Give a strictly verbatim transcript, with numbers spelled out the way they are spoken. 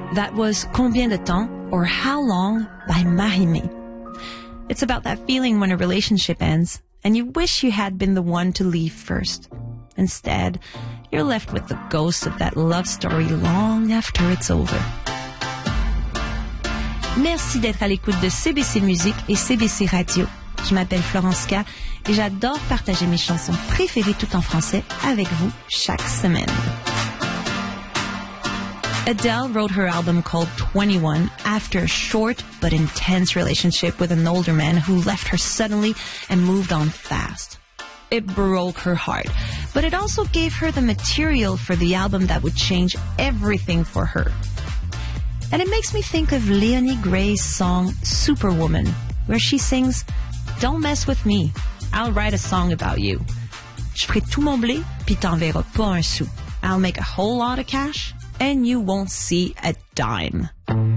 That was Combien de temps, or How Long, by Marie-Mé. It's about that feeling when a relationship ends and you wish you had been the one to leave first. Instead, you're left with the ghost of that love story long after it's over. Merci d'être à l'écoute de C B C Musique et C B C Radio. Je m'appelle Florence K et j'adore partager mes chansons préférées tout en français avec vous chaque semaine. Adele wrote her album called twenty-one after a short but intense relationship with an older man who left her suddenly and moved on fast. It broke her heart, but it also gave her the material for the album that would change everything for her. And it makes me think of Leonie Gray's song Superwoman, where she sings, "Don't mess with me, I'll write a song about you. Je ferai tout mon blé, puis t'enverras pas un sou. I'll make a whole lot of cash, and you won't see a dime."